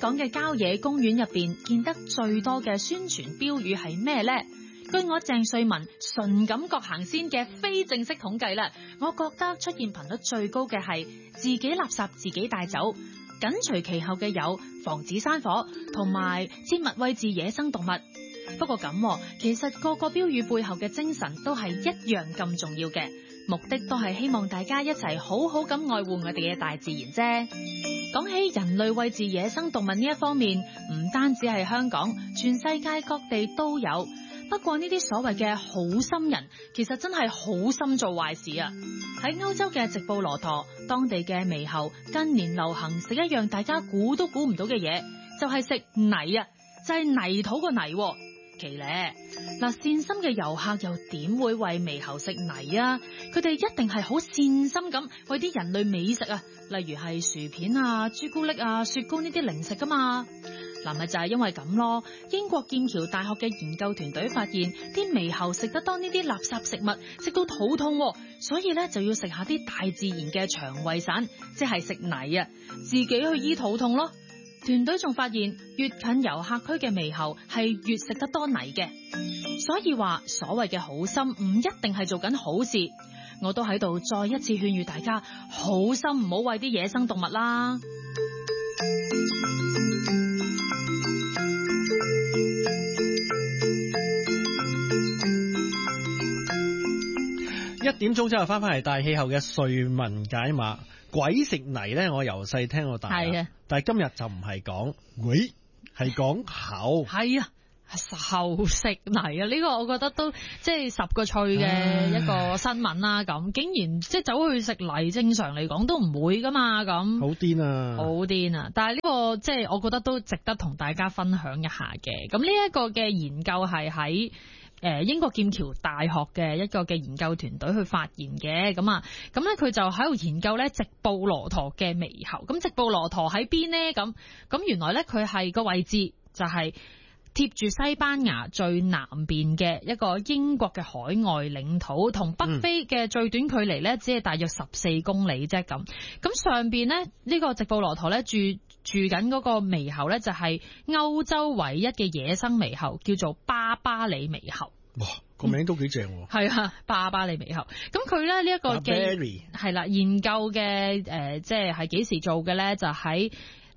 港嘅郊野公園入邊見得最多嘅宣傳標語係咩呢？據我鄭瑞文純感覺行先嘅非正式統計啦，我覺得出現頻率最高嘅係自己垃圾自己帶走，緊隨其後嘅有防止山火同埋切勿餵飼野生動物。不過咁，其實個個標語背後嘅精神都係一樣咁重要嘅，目的都係希望大家一齊好好咁愛護我哋嘅大自然啫。講起人類餵飼野生動物呢一方面，唔單止係香港，全世界各地都有。不過呢啲所謂嘅好心人，其實真係好心做壞事啊！喺歐洲嘅直布羅陀，當地嘅獼猴近年流行食一樣大家估都估唔到嘅嘢，就係食泥啊，就係泥土個泥。奇咧，嗱，善心嘅遊客又點會餵獼猴食泥啊？佢哋一定係好善心咁餵啲人類美食啊，例如係薯片啊、朱古力啊、雪糕呢啲零食噶嘛。嗱，咪就係因為咁咯。英國劍橋大學嘅研究團隊發現，啲獼猴食得多呢啲垃圾食物，食到肚痛，所以咧就要食下啲大自然嘅腸胃散，即係食泥啊，自己去醫肚痛咯。團隊仲發現，越近遊客區嘅獼猴係越食得多泥嘅，所以話所謂嘅好心唔一定係做緊好事。我都喺度再一次勸喻大家，好心唔好餵啲野生動物啦。 1點鐘之後翻嚟大氣候嘅瑞文解碼。鬼食泥咧，我由細聽到大，係啊，但係今日就唔係講鬼，係講猴。係啊，猴食泥啊！呢個我覺得都即係10個趣嘅一個新聞啦。咁竟然即係走去食泥，正常嚟講都唔會噶嘛。咁好癲啊！好癲啊！但係呢個即係我覺得都值得同大家分享一下嘅。咁呢一個嘅研究係喺英國劍橋大學嘅一個嘅研究團隊去發現嘅。咁咧佢就喺度研究咧直布羅陀嘅獼猴。咁直布羅陀喺邊呢？咁原來咧佢係個位置就係貼住西班牙最南邊嘅一個英國嘅海外領土，同北非嘅最短距離咧只係大約14公里啫。咁上邊咧呢個直布羅陀咧住緊嗰個獼猴咧就係歐洲唯一嘅野生獼猴，叫做巴巴里獼猴。哇，個名都幾正喎。係啊，巴巴里獼猴。咁佢咧呢一個嘅係啦研究嘅即係幾時做嘅咧？就喺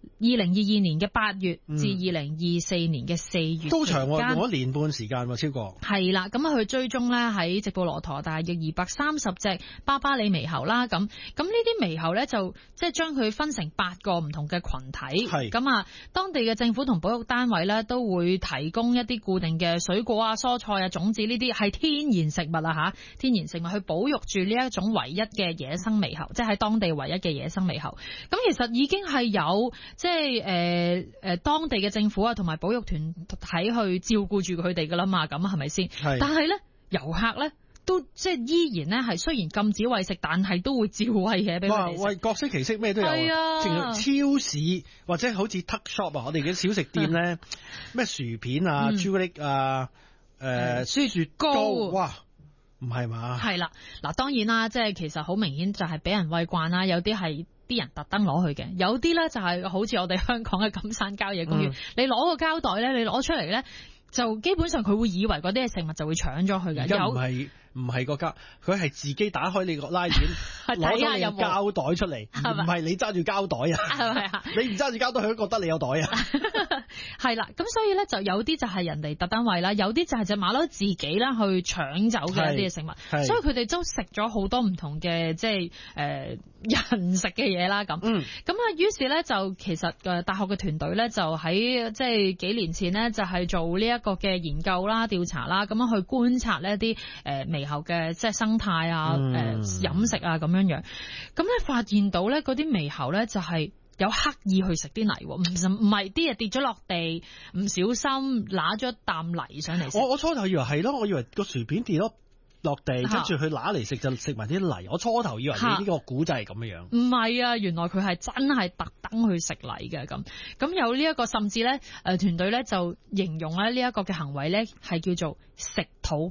2022年嘅8月至2024年嘅4月，都長喎，用1年半時間喎，超過。係啦，咁佢追蹤咧喺直布羅陀大約230隻巴巴里獼猴啦。咁呢啲獼猴咧就即係將佢分成8個唔同嘅群體。係咁當地嘅政府同保育單位咧都會提供一啲固定嘅水果啊、蔬菜啊、種子呢啲係天然食物啊天然食物去保育住呢一種唯一嘅野生獼猴，即係喺當地唯一嘅野生獼猴。咁其實已經係有即係當地嘅政府啊，同埋保育團體去照顧住佢哋噶啦嘛，咁係咪先？係。但係咧，遊客咧都即係依然咧係雖然禁止餵食，但係都會照餵嘢俾佢哋食。喂，各式其式咩都有。係啊。正如超市或者好似 tuck shop 啊，我哋嘅小食店咧，咩薯片啊、朱古力啊、雪糕，哇！唔係嘛？係啦，嗱，當然啦，即係其實好明顯就係俾人餵慣啦，有啲係啲人特登攞去嘅，有啲咧就係好似我哋香港嘅金山郊野公園，你攞個膠袋咧，你攞出嚟咧，就基本上佢會以為嗰啲係食物就會搶咗佢嘅。而家唔係個膠，佢係自己打開你個拉鏈，攞咗你個膠袋出嚟，唔係你揸住膠袋啊？係咪啊？你唔揸住膠袋，佢都覺得你有袋啊？係啦，咁所以咧就有啲就係人哋特登餵啦，有啲就係隻馬騮自己啦去搶走嘅一啲嘅食物，所以佢哋都食咗好多唔同嘅即係人食嘅嘢啦。咁於是咧就其實大學嘅團隊咧就喺即係幾年前咧就係做呢一個嘅研究啦、調查啦，咁樣去觀察呢一啲獼猴嘅即係生態啊、飲食啊咁樣，咁咧發現到咧嗰啲獼猴咧就係有刻意去食啲泥，唔係啲嘢跌咗落地，唔小心拿咗一啖泥上嚟食。我初頭以為係咯，我以為個薯片跌咗落地，跟住佢拿嚟食就食埋啲泥。我初頭以為你呢個古仔係咁樣。唔係啊，原來佢係真係特登去食泥嘅。咁有呢一個甚至咧團隊咧就形容咧呢一個嘅行為咧係叫做食土癖。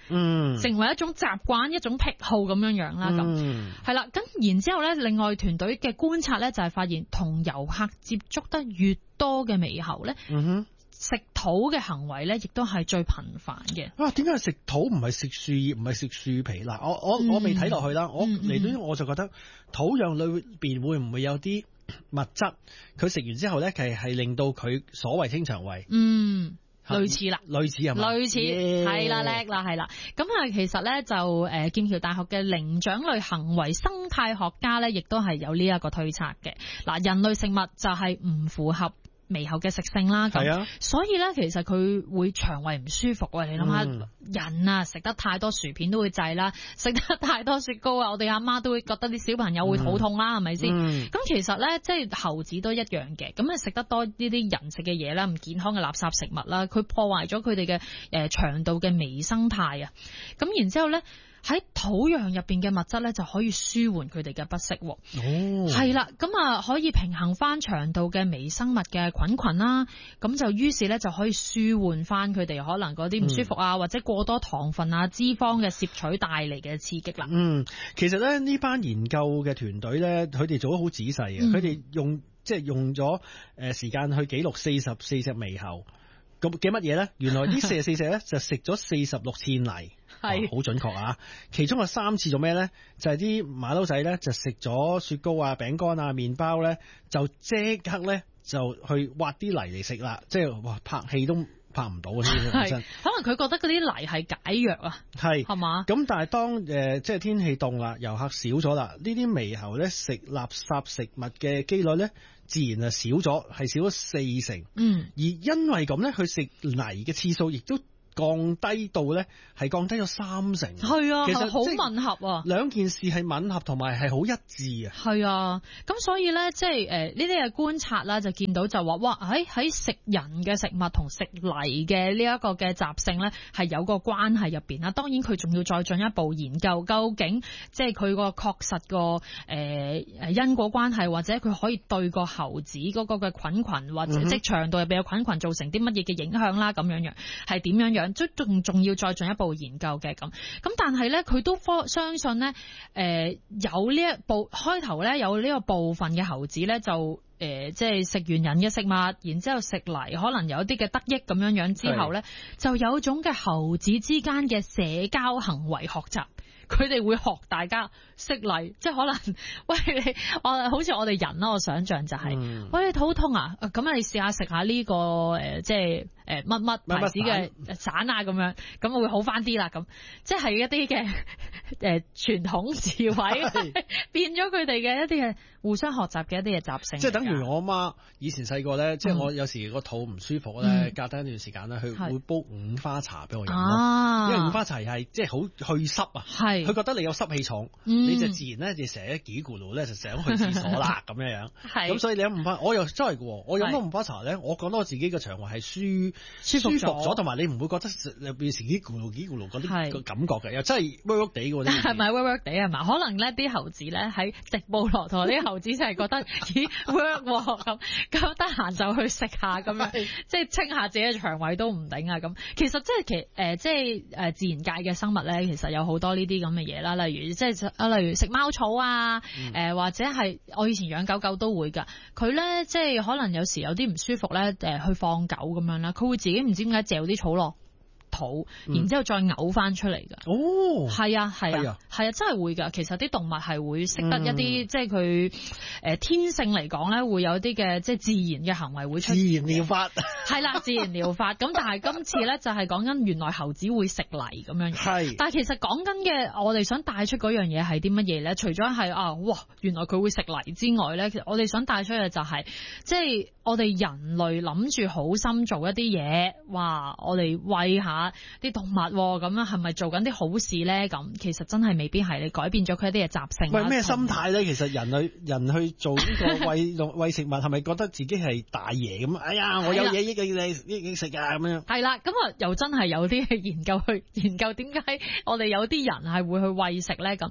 成為一種習慣、一種癖好咁樣樣啦。咁係啦，咁然之後咧，另外團隊嘅觀察咧就係發現，同遊客接觸得越多嘅獼猴咧，食土嘅行為咧，亦都係最頻繁嘅。 點解食土唔係食樹葉，唔係食樹皮？嗱，我未睇落去啦。我嚟到我就覺得土壤裏邊會唔會有啲物質？佢食完之後咧，其實係令到佢所謂清腸胃。 類似啦， 類似係嘛？ 類似係啦，叻啦，係啦。咁其實咧就劍橋大學嘅靈長類行為生態學家咧，亦都係有呢一個推測嘅。嗱，人類食物就係唔符合獼猴嘅食性啦，咁所以咧，其實佢會腸胃唔舒服啊！你諗下，人啊食得太多薯片都會滯啦，食得太多雪糕啊，我哋阿媽都會覺得啲小朋友會肚痛啦，係咪先？咁其實咧，即係猴子都一樣嘅，咁食得多呢啲人食嘅嘢啦，唔健康嘅垃圾食物啦，佢破壞咗佢哋嘅腸道嘅微生態啊！咁然之後咧，喺土壤入邊嘅物質咧，就可以舒緩佢哋嘅不適。係啦，咁可以平衡翻腸道嘅微生物嘅菌群啦，咁就於是咧就可以舒緩翻佢哋可能嗰啲唔舒服啊，或者過多糖分啊、脂肪嘅攝取帶嚟嘅刺激啦。 其實咧呢班研究嘅團隊咧，佢哋做得好仔細嘅，佢哋用咗時間去記錄44隻獼猴。咁嘅乜嘢咧？原來呢44隻咧就食咗46次泥，係好準確啊！其中有3次做咩咧？就係啲馬騮仔咧就食咗雪糕啊、餅乾啊、麵包咧，就即刻咧就去挖啲泥嚟食啦，即係哇拍戲都拍唔到啊！ 係可能佢覺得嗰啲泥係解藥啊，係嘛？咁但係當即係天氣凍啦，遊客少咗啦，呢啲獼猴咧食垃圾食物嘅機率咧，自然係少咗，係少咗40%。而因為咁咧，佢食泥嘅次數亦都降低到咧，係降低咗30%。 係啊， 其實好吻合啊， 兩件事係吻合同埋係好一致啊。 係啊，咁所以咧，即係呢啲嘅觀察啦，就見到就話，哇喺食人嘅食物同食泥嘅呢一個嘅習性咧，係有個關係入邊啦。當然佢仲要再進一步研究，究竟即係佢個確實個因果關係，或者佢可以對個猴子嗰個嘅菌群，或者即係腸道入邊嘅菌群造成啲乜嘢嘅影響啦，咁樣樣係點樣樣？仲要再進一步研究嘅咁，但係咧佢都相信咧，有呢一部開頭咧有呢個部分嘅猴子咧就即係食完人嘅食物，然之後食泥，可能有一啲嘅得益咁樣樣之後咧，就有種嘅猴子之間嘅社交行為學習。佢哋會學大家食泥，即係可能喂你，好似我哋人啦，我想象就係，喂你肚痛啊，咁你試下食下呢個即係乜乜牌子嘅散啊咁樣，咁會好翻啲啦咁，即係一啲嘅傳統智慧變咗佢哋嘅一啲嘅互相學習嘅一啲嘅習性。 即係等於我媽以前細個咧，即係我有時個肚唔舒服咧，隔低一段時間咧，佢會煲五花茶俾我飲咯，因為五花茶係即係好去濕啊。佢覺得你有濕氣重，你就自然咧就成日幾咕嚕咧就想去廁所啦咁樣樣。咁所以你飲五花，我又真係嘅，我飲咗五花茶咧，我覺得我自己嘅腸胃係舒服咗，同埋你唔會覺得變成幾咕嚕嗰啲個感覺嘅，又真係 work 地嘅。 係咪 work 地係嘛？可能咧啲猴子咧喺直布羅陀啲猴子就係覺得咦 work 咁得閒就去食下咁樣，即係清下自己嘅腸胃都唔頂啊咁。其實即係自然界嘅生物咧，其實有好多呢啲咁嘅嘢啦，例如例如食貓草啊，或者係我以前養狗都會㗎，佢咧即係可能有時有啲唔舒服咧，去放狗咁樣啦，佢會自己唔知點解嚼啲草落肚，然之後再嘔翻出嚟㗎。哦，係啊，真係會㗎。其實啲動物係會識得一啲，即係佢天性嚟講咧，會有啲嘅即係自然嘅行為會出現。 自然療法係啦，自然療法。咁但係今次咧就係講緊原來猴子會食泥咁樣。係。但係其實講緊嘅我哋想帶出嗰樣嘢係啲乜嘢咧？除咗係哇，原來佢會食泥之外咧，其實我哋想帶出嘅就係即係我哋人類諗住好心做一啲嘢，哇！我哋餵下啲動物咁樣，係咪做緊啲好事咧？咁其實真係未必係，你改變咗佢一啲嘅習性。 喂，咩心態咧？其實人去做呢個餵食物，係咪覺得自己係大爺咁？哎呀，我有嘢益食啊咁樣。 係啦，咁又真係有啲研究去研究點解我哋有啲人係會去餵食咧？咁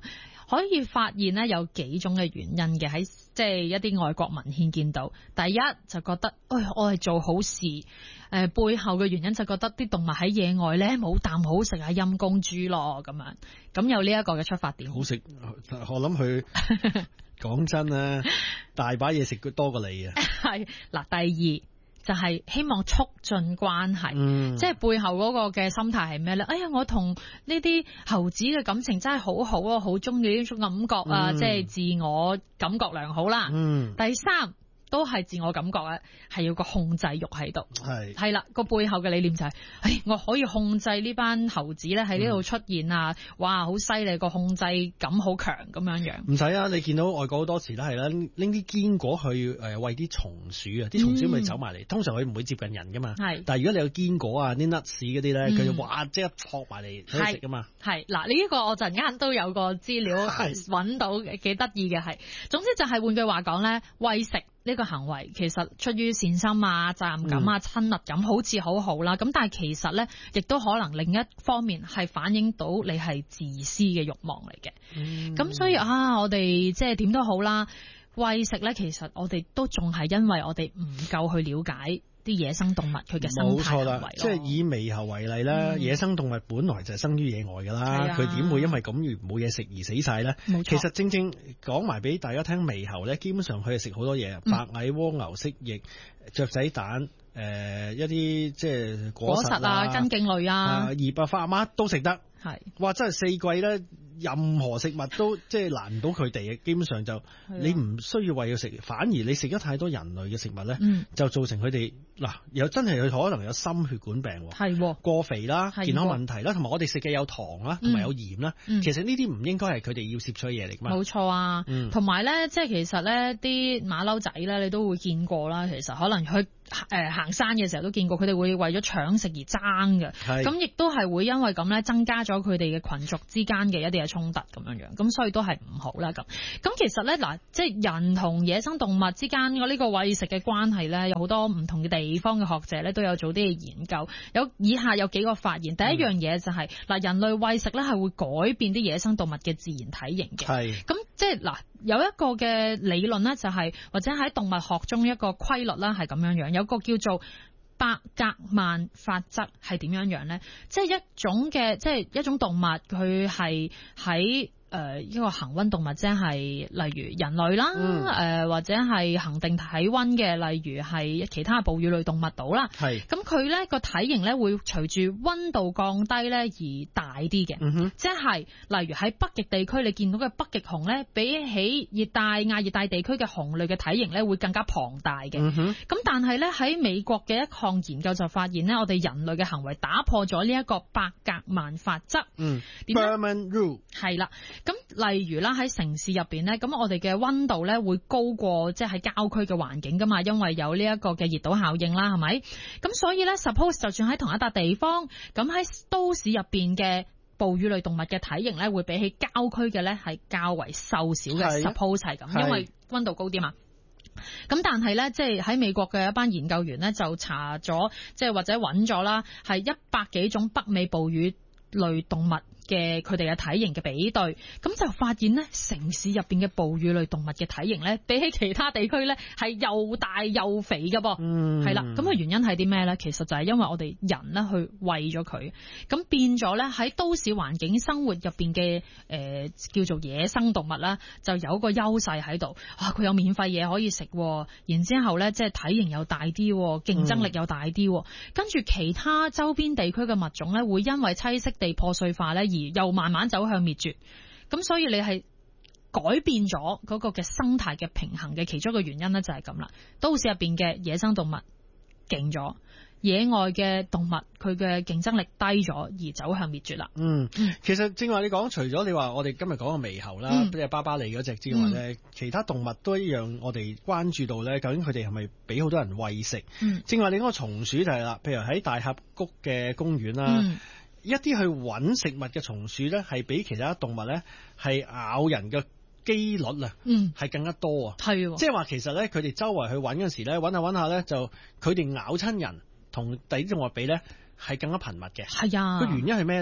可以發現咧有幾種嘅原因嘅，喺即係一啲外國文獻見到。第一就覺得，我係做好事，背後嘅原因就覺得啲動物喺野外咧冇啖好食啊，陰公豬咯咁樣，咁有呢一個嘅出發點。 好食，我諗佢講真啊，大把嘢食多過你啊。 係嗱，第二。就係希望促進關係，即係背後嗰個嘅心態係咩咧？哎呀，我同呢啲猴子嘅感情真係好好啊，好中意呢種感覺啊，即係自我感覺良好啦。第三都係自我感覺啊，係要個控制欲喺度。係啦，個背後嘅理念就係，我可以控制呢班猴子咧喺呢度出現啊！哇，好犀利，個控制感好強咁樣樣。唔使啊，你見到外國好多時都係啦，拎啲堅果去餵啲松鼠啊，啲松鼠咪走埋嚟。通常佢唔會接近人噶嘛。係，但係如果你有堅果啊、啲 nuts 嗰啲咧，佢就哇即刻撲埋嚟食噶嘛。係嗱，呢個我陣間都有個資料揾到，幾得意嘅係。總之就係換句話講咧，餵食呢個行為其實出於善心啊、責任感啊、親密感，好似好好啦。咁但係其實咧，亦都可能另一方面係反映到你係自私嘅慾望嚟嘅。咁所以我哋即係點都好啦，餵食咧，其實我哋都仲係因為我哋唔夠去了解啲野生動物佢嘅生態行為咯。冇錯啦，即係以獼猴為例啦，野生動物本來就係生於野外㗎啦，佢點會因為咁而冇嘢食而死晒咧？其實正正講埋俾大家聽，獼猴咧基本上佢係食好多嘢，白蟻、蝸牛、蜥蜴、雀仔蛋，一啲即係果實啊、根莖類啊、葉啊、花乜都食得。係，哇！真係四季咧，任何食物都即係難唔到佢哋嘅。基本上就你唔需要為佢食，反而你食咗太多人類嘅食物咧，就造成佢哋又真係佢可能有心血管病，係過肥啦、健康問題啦，同埋我哋食嘅有糖啦，同埋有鹽啦。其實呢啲唔應該係佢哋要攝取嘅嘢嚟㗎嘛。冇錯啊，同埋咧，即係其實咧啲馬騮仔咧，你都會見過啦。其實可能去行山嘅時候都見過，佢哋會為咗搶食而爭嘅。咁亦都係會因為咁咧增加咗佢哋嘅群族之間嘅一啲嘅衝突咁樣樣，咁所以都係唔好啦。咁其實咧即係人同野生動物之間嘅呢個餵食嘅關係咧，有好多唔同嘅地方嘅學者咧都有做啲嘅研究。以下有幾個發現。第一樣嘢就係人類餵食咧係會改變啲野生動物嘅自然體型嘅。係咁即係有一個嘅理論咧就係或者喺動物學中一個規律啦係咁樣樣，有個叫做伯格曼法則係點樣樣咧？即係一種動物，佢係喺一個恒溫動物，即係例如人類啦，或者係恒定體溫嘅，例如係其他哺乳類動物度啦。係咁佢咧個體型咧會隨住溫度降低咧而大啲嘅。即係例如喺北極地區你見到嘅北極熊咧，比起亞熱帶地區嘅熊類嘅體型咧會更加龐大嘅。咁但係咧喺美國嘅一項研究就發現咧，我哋人類嘅行為打破咗呢一個伯格曼法則。Berman Rule 係啦。咁例如啦，喺城市入邊咧，咁我哋嘅溫度咧會高過即係喺郊區嘅環境噶嘛，因為有呢一個嘅熱島效應啦，係咪？咁所以咧 suppose 就算喺同一笪地方，咁喺都市入邊嘅哺乳類動物嘅體型咧，會比起郊區嘅咧係較為瘦小嘅。suppose 係咁，因為溫度高啲嘛。咁但係咧，即係喺美國嘅一班研究員咧就查咗，即係或者揾咗啦，係100幾種北美哺乳類動物嘅佢哋嘅體型嘅比對，咁就發現咧，城市入邊嘅哺乳類動物嘅體型咧，比起其他地區咧係又大又肥嘅噃。係啦，咁嘅原因係啲咩咧？其實就係因為我哋人咧去餵咗佢，咁變咗咧喺都市環境生活入邊嘅叫做野生動物啦，就有個優勢喺度。佢有免費嘢可以食，然之後咧即係體型又大啲，競爭力又大啲。跟住其他周邊地區嘅物種咧，會因為棲息地破碎化咧，而又慢慢走向滅絕，咁所以你係改變咗嗰個嘅生態嘅平衡嘅其中一個原因咧就係咁啦。都市入邊嘅野生動物勁咗，野外嘅動物佢嘅競爭力低咗而走向滅絕啦。其實正話你講，除咗你話我哋今日講嘅獼猴啦，即係巴巴利嗰隻之外咧，其他動物都一樣，我哋關注到咧，究竟佢哋係咪俾好多人餵食？正話你講個松鼠就係啦，譬如喺大峽谷嘅公園啦。一啲去揾食物嘅松鼠咧，係比其他動物咧係咬人嘅機率啊，係更加多啊。係，即係話其實咧，佢哋周圍去揾嗰時咧，揾下揾下咧，就佢哋咬親人同第二啲動物比咧係更加頻密嘅。係啊，個原因係咩咧？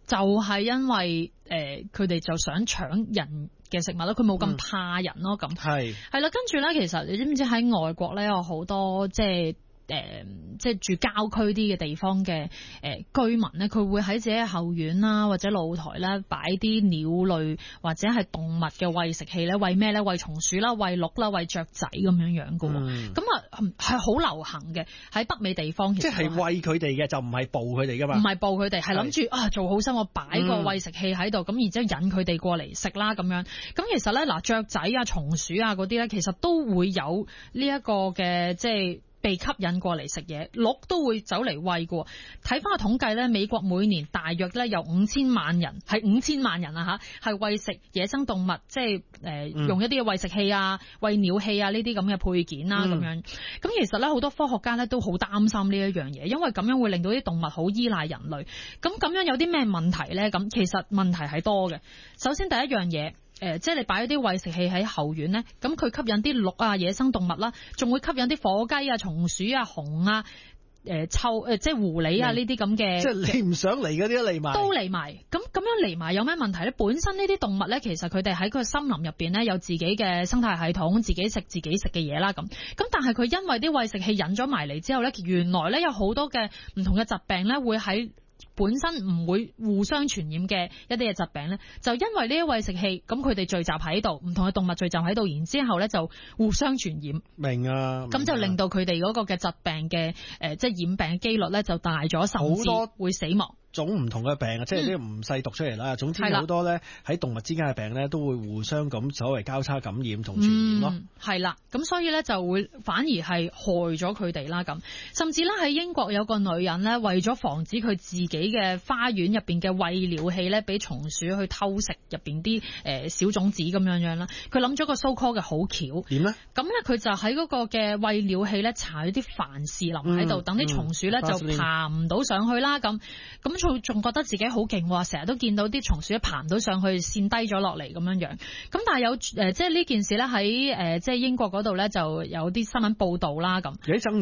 就係因為佢哋就想搶人嘅食物咯，佢冇咁怕人咯，咁係啦。跟住咧，其實你知唔知喺外國咧有好多即係住郊區啲嘅地方嘅居民咧，佢會喺自己嘅後院啦或者露台咧擺啲鳥類或者係動物嘅餵食器咧，餵咩咧？餵松鼠啦、餵鹿啦、餵雀仔咁樣樣嘅喎。咁啊係好流行嘅喺北美地方，其實即係餵佢哋嘅，就唔係捕佢哋噶嘛。唔係捕佢哋，係諗住做好心，我擺個餵食器喺度，咁然之後引佢哋過嚟食啦咁樣。咁其實咧雀仔啊、松鼠啊嗰啲咧，其實都會有呢一個嘅即係被吸引過嚟食嘢，鹿都會走嚟餵嘅。睇翻個統計咧，美國每年大約咧有5000萬人，係5000萬人啊嚇，係餵食野生動物，即係用一啲嘅餵食器啊、餵鳥器啊呢啲咁嘅配件啦咁樣。咁其實咧好多科學家咧都好擔心呢一樣嘢，因為咁樣會令到啲動物好依賴人類。咁樣有啲咩問題咧？咁其實問題係多嘅。首先第一樣嘢。即係你擺一啲餵食器喺後院咧，咁佢吸引啲鹿啊、野生動物啦，仲會吸引啲火雞啊、松鼠啊、熊啊、即係狐狸啊呢啲咁嘅，即係你唔想嚟嗰啲都嚟埋， 都嚟埋。咁樣嚟埋有咩問題咧？本身呢啲動物咧，其實佢哋喺個森林入邊咧有自己嘅生態系統，自己食嘅嘢啦咁。但係佢因為啲餵食器引咗埋嚟之後咧，原來咧有好多嘅唔同嘅疾病咧會喺本身唔會互相傳染嘅一啲嘅疾病咧，就因為呢啲餵食器，咁佢哋聚集喺度，唔同嘅動物聚集喺度，然之後咧就互相傳染。 明啊！咁就令到佢哋嗰個嘅疾病嘅即係染病嘅機率咧就大咗，甚至會死亡。 種唔同嘅病啊，即係呢唔細讀出嚟啦。總之好多咧喺動物之間嘅病咧，都會互相咁所謂交叉感染同傳染咯。 係啦，咁所以咧就會反而係害咗佢哋啦咁。甚至咧喺英國有個女人咧，為咗防止佢自己嘅花園入邊嘅餵鳥器咧，俾松鼠去偷食入邊啲小種子咁樣樣啦，佢諗咗個 so call 嘅好橋。 點咧？咁咧佢就喺嗰個嘅餵鳥器咧搽咗啲凡士林喺度，等啲松鼠咧就爬唔到上去啦咁。仲覺得自己好勁喎，成日都見到啲松鼠爬唔到上去，跣低咗落嚟咁樣樣。咁但係有即係呢件事咧喺即係英國嗰度咧就有啲新聞報導啦咁。